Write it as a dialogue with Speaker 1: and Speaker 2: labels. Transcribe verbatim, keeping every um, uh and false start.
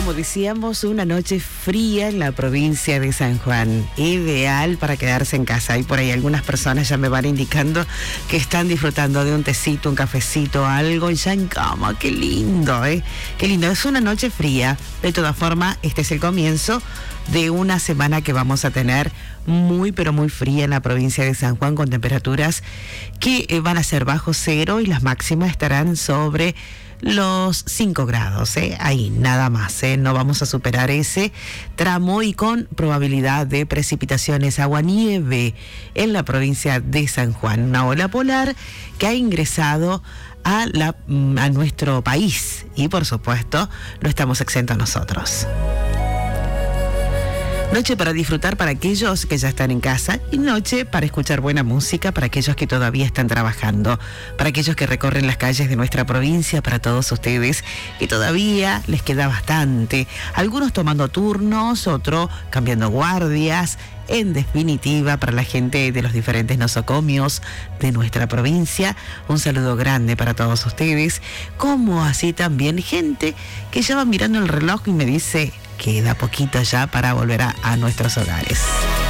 Speaker 1: como decíamos, una noche fría en la provincia de San Juan. Ideal para quedarse en casa. Y por ahí algunas personas ya me van indicando que están disfrutando de un tecito, un cafecito, algo ya en cama. Qué lindo, ¿eh? Qué lindo. Es una noche fría. De todas formas, este es el comienzo de una semana que vamos a tener muy, pero muy fría en la provincia de San Juan, con temperaturas que eh, van a ser bajo cero y las máximas estarán sobre los cinco grados, ¿eh? Ahí nada más, ¿eh? No vamos a superar ese tramo y con probabilidad de precipitaciones, agua-nieve en la provincia de San Juan. Una ola polar que ha ingresado a, la, a nuestro país y por supuesto no estamos exentos nosotros. Noche para disfrutar para aquellos que ya están en casa y noche para escuchar buena música para aquellos que todavía están trabajando, para aquellos que recorren las calles de nuestra provincia, para todos ustedes que todavía les queda bastante, algunos tomando turnos, otros cambiando guardias. En definitiva, para la gente de los diferentes nosocomios de nuestra provincia, un saludo grande para todos ustedes, como así también gente que ya va mirando el reloj y me dice: queda poquito ya para volver a, a nuestros hogares.